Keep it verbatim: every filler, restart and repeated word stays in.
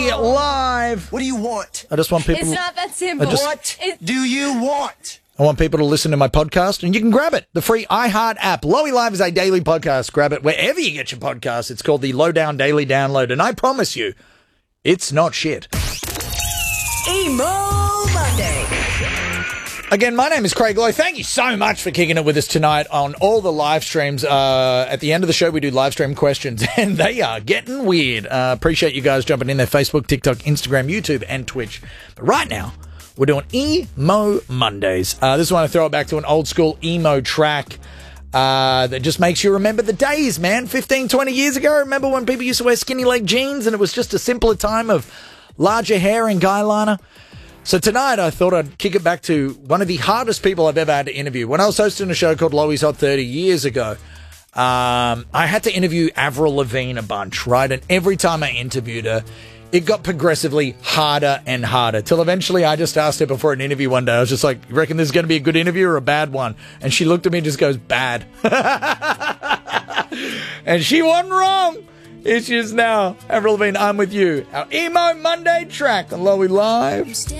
Lowy Live. What do you want? I just want people... It's not that simple. I just- What It- do you want? I want people to listen to my podcast, and you can grab it. The free iHeart app. Lowy Live is a daily podcast. Grab it wherever you get your podcasts. It's called the Lowdown Daily Download, and I promise you, it's not shit. Emo Monday. Again, my name is Craig Lowe. Thank you so much for kicking it with us tonight on all the live streams. Uh, at the end of the show, we do live stream questions, and they are getting weird. Uh, appreciate you guys jumping in there. Facebook, TikTok, Instagram, YouTube, and Twitch. But right now, we're doing Emo Mondays. Uh, this is when I throw it back to an old school emo track uh, that just makes you remember the days, man. fifteen, twenty years ago, remember when people used to wear skinny leg jeans and it was just a simpler time of larger hair and guy liner? So tonight I thought I'd kick it back to one of the hardest people I've ever had to interview. When I was hosting a show called Lowy's Hot thirty years ago, um, I had to interview Avril Lavigne a bunch, right? And every time I interviewed her, it got progressively harder and harder till eventually I just asked her before an interview one day. I was just like, you reckon this is going to be a good interview or a bad one? And she looked at me and just goes, bad. And she wasn't wrong. Here she is now. Avril Lavigne, I'm with you. Our Emo Monday track on Lowy Live.